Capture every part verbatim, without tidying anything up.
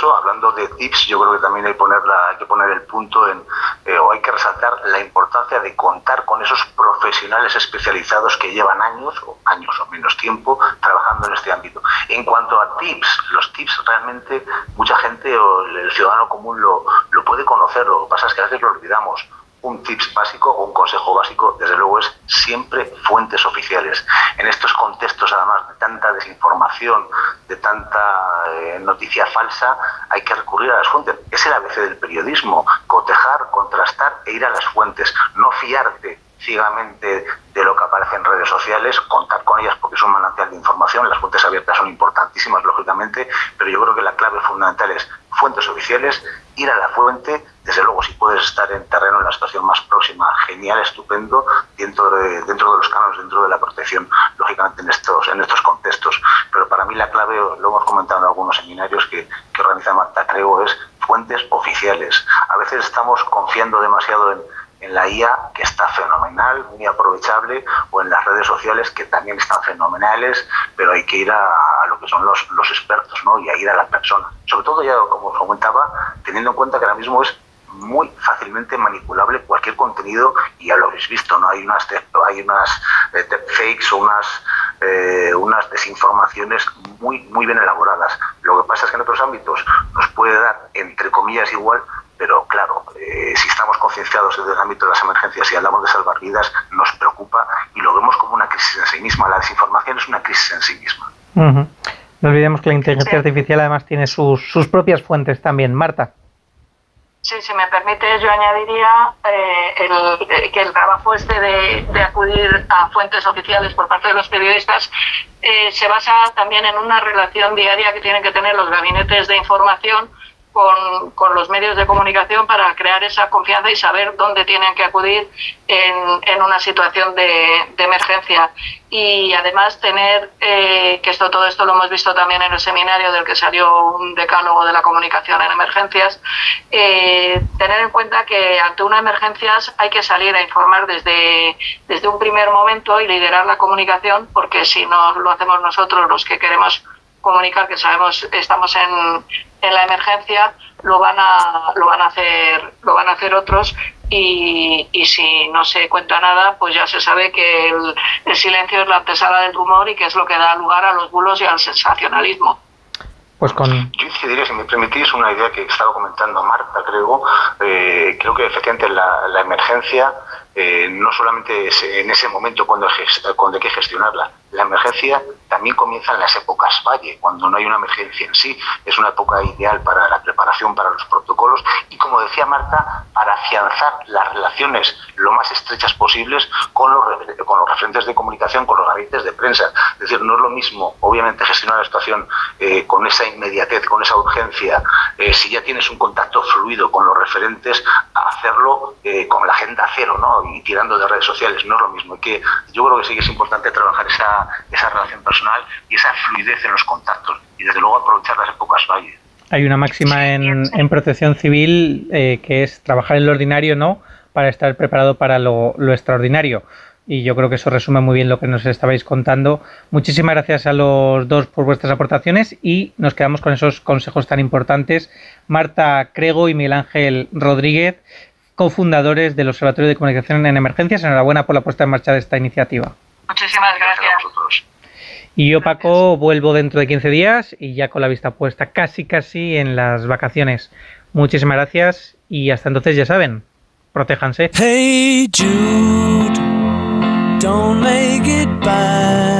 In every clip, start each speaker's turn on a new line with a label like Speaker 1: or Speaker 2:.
Speaker 1: eso, hablando de tips, yo creo que también hay, ponerla, hay que poner el punto en, eh, o hay que resaltar la importancia de contar con esos profesionales especializados que llevan años, o años o menos tiempo, trabajando en este ámbito. En cuanto a tips, los tips realmente mucha gente o el ciudadano común lo, lo puede conocer, lo que pasa es que a veces lo olvidamos. Un tips básico o un consejo básico, desde luego, es siempre fuentes oficiales. En estos contextos, además de tanta desinformación, de tanta eh, noticia falsa, hay que recurrir a las fuentes. Es el A B C del periodismo: cotejar, contrastar e ir a las fuentes. No fiarte ciegamente de lo que aparece en redes sociales, contar con ellas porque es un manantial de información. Las fuentes abiertas son importantísimas, lógicamente, pero yo creo que la clave fundamental es fuentes oficiales, ir a la fuente. Desde luego, si puedes estar en terreno, en la situación más próxima, genial, estupendo, dentro de, dentro de los cánones, dentro de la protección, lógicamente en estos, en estos contextos. Pero para mí la clave, lo hemos comentado en algunos seminarios que, que organiza Marta Crego, es fuentes oficiales. A veces estamos confiando demasiado en en la I A, que está fenomenal, muy aprovechable, o en las redes sociales, que también están fenomenales, pero hay que ir a, a lo que son los, los expertos, ¿no? Y a ir a la persona. Sobre todo, ya como os comentaba, teniendo en cuenta que ahora mismo es muy fácilmente manipulable cualquier contenido, y ya lo habéis visto, ¿no? Hay unas, hay unas eh, fakes o unas, eh, unas desinformaciones muy, muy bien elaboradas. Lo que pasa es que en otros ámbitos nos puede dar, entre comillas, igual, pero claro, eh, si estamos concienciados desde el ámbito de las emergencias y hablamos de salvar vidas, nos preocupa y lo vemos como una crisis en sí misma. La desinformación es una crisis en sí misma.
Speaker 2: Uh-huh. No olvidemos que la inteligencia artificial además tiene sus, sus propias fuentes también. Marta.
Speaker 3: Sí, si me permite, yo añadiría eh, el, que el trabajo este de, de acudir a fuentes oficiales por parte de los periodistas eh, se basa también en una relación diaria que tienen que tener los gabinetes de información Con, con los medios de comunicación para crear esa confianza y saber dónde tienen que acudir en, en una situación de, de emergencia. Y además tener, eh, que esto todo esto lo hemos visto también en el seminario del que salió un decálogo de la comunicación en emergencias, eh, tener en cuenta que ante una emergencia hay que salir a informar desde, desde un primer momento y liderar la comunicación, porque si no lo hacemos nosotros, los que queremos comunicar que sabemos estamos en, en la emergencia, lo van a lo van a hacer lo van a hacer otros, y, y si no se cuenta nada, pues ya se sabe que el, el silencio es la antesala del rumor y que es lo que da lugar a los bulos y al sensacionalismo.
Speaker 2: Pues con...
Speaker 1: Yo incidiría, si me permitís, una idea que estaba comentando Marta, creo, eh, creo que efectivamente la, la emergencia eh, no solamente es en ese momento cuando, cuando hay que gestionarla, la emergencia también comienza en las épocas valle, cuando no hay una emergencia en sí. Es una época ideal para la preparación, para los protocolos y, como decía Marta, para afianzar las relaciones lo más estrechas posibles con los, con los referentes de comunicación, con los gabinetes de prensa. Es decir, no es lo mismo, obviamente, gestionar la situación eh, con esa inmediatez, con esa urgencia, eh, si ya tienes un contacto fluido con los referentes, a hacerlo eh, con la agenda cero, ¿no? Y tirando de redes sociales. No es lo mismo. Y que yo creo que sí que es importante trabajar esa, esa relación personal y esa fluidez en los contactos, y desde luego aprovechar las épocas valle.
Speaker 2: Hay una máxima en, en protección civil eh, que es trabajar en lo ordinario, ¿no?, para estar preparado para lo, lo extraordinario. Y yo creo que eso resume muy bien lo que nos estabais contando. Muchísimas gracias a los dos por vuestras aportaciones y nos quedamos con esos consejos tan importantes. Marta Crego y Miguel Ángel Rodríguez, cofundadores del Observatorio de Comunicación en Emergencias. Enhorabuena por la puesta en marcha de esta iniciativa.
Speaker 3: Muchísimas gracias.
Speaker 2: Y yo, Paco, vuelvo dentro de quince días y ya con la vista puesta casi casi en las vacaciones. Muchísimas gracias y hasta entonces, ya saben, protéjanse. Hey Jude, don't make it bad.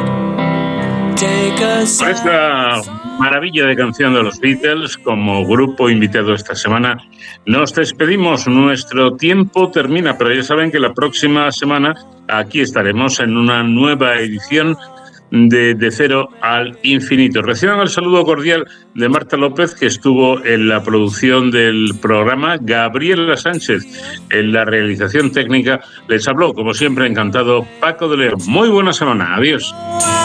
Speaker 2: Take a
Speaker 4: Por esta maravilla de canción de los Beatles, como grupo invitado esta semana, nos despedimos. Nuestro tiempo termina, pero ya saben que la próxima semana aquí estaremos en una nueva edición de De Cero al Infinito. Reciban el saludo cordial de Marta López, que estuvo en la producción del programa, Gabriela Sánchez en la realización técnica. Les habló, como siempre, encantado, Paco de León. Muy buena semana. Adiós.